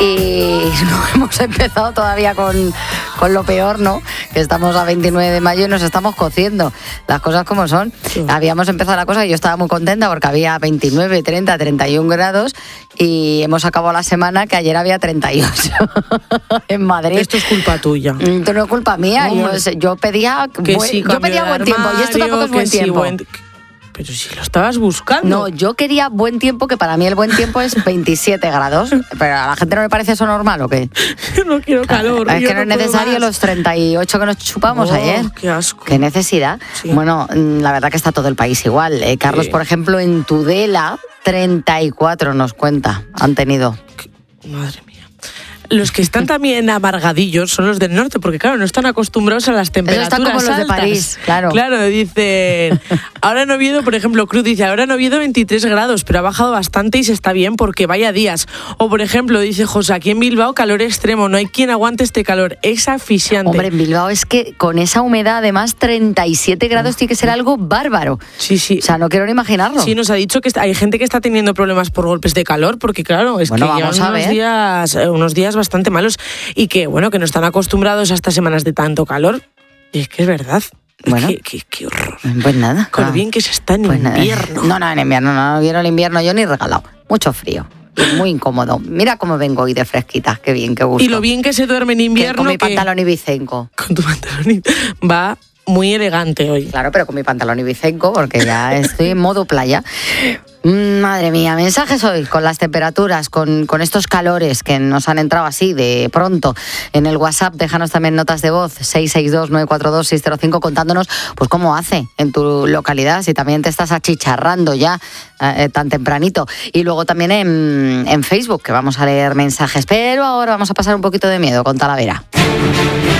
y no hemos empezado todavía con lo peor, ¿no? Que estamos a 29 de mayo y nos estamos cociendo. Las cosas como son. Sí. Habíamos empezado la cosa y yo estaba muy contenta porque había 29, 30, 31 grados y hemos acabado la semana que ayer había 38 en Madrid. Esto es culpa tuya. Esto no es culpa mía. Yo pedía buen tiempo y esto tampoco es buen tiempo. Pero si lo estabas buscando. No, yo quería buen tiempo, que para mí el buen tiempo es 27 grados. Pero a la gente no le parece eso normal, ¿o qué? Yo no quiero calor. Es que no es necesario los 38 que nos chupamos ayer. Qué asco. Qué necesidad. Sí. Bueno, la verdad que está todo el país igual. Carlos, por ejemplo, en Tudela, 34 nos cuenta, han tenido. Madre mía. Los que están también amargadillos son los del norte, porque claro, no están acostumbrados a las temperaturas altas. Eso está como altas. Los de París, claro. Claro, dicen, ahora en Oviedo, por ejemplo, Cruz dice, ahora en Oviedo 23 grados, pero ha bajado bastante y se está bien porque vaya días. O por ejemplo, dice José, aquí en Bilbao calor extremo, no hay quien aguante este calor, es asfixiante. Hombre, en Bilbao es que con esa humedad, además 37 grados tiene que ser algo bárbaro. Sí, sí. O sea, no quiero ni imaginarlo. Sí, nos ha dicho que hay gente que está teniendo problemas por golpes de calor, porque claro, es que llevan unos días bastante malos y que bueno, que no están acostumbrados a estas semanas de tanto calor. Y es que es verdad. Bueno, qué horror. Pues nada. Con lo bien que se está en invierno. No, en invierno no vieron el invierno yo ni regalado. Mucho frío. Muy incómodo. Mira cómo vengo hoy de fresquita. Qué bien, qué gusto. Y lo bien que se duerme en invierno. Con mi pantalón ibicenco. Con tu pantalón va muy elegante hoy. Claro, pero con mi pantalón ibicenco porque ya estoy en modo playa. Madre mía, mensajes hoy con las temperaturas, con estos calores que nos han entrado así de pronto. En el WhatsApp déjanos también notas de voz 662-942-605 contándonos pues cómo hace en tu localidad, si también te estás achicharrando ya tan tempranito. Y luego también en Facebook, que vamos a leer mensajes, pero ahora vamos a pasar un poquito de miedo con Talavera.